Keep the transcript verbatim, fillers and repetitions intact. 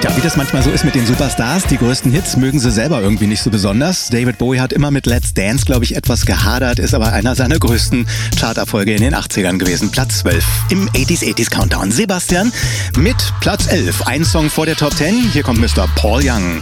Ja, wie das manchmal so ist mit den Superstars, die größten Hits mögen sie selber irgendwie nicht so besonders. David Bowie hat immer mit Let's Dance, glaube ich, etwas gehadert, ist aber einer seiner größten Charterfolge in den achtzigern gewesen. Platz zwölf im achtziger achtziger Countdown. Sebastian mit Platz elf, ein Song vor der Top zehn. Hier kommt Mister Paul Young.